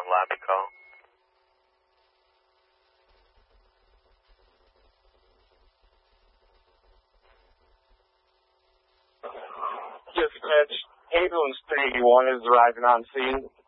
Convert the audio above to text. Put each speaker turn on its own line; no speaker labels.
lobby call.
Dispatch, ambulance 381 is arriving on scene.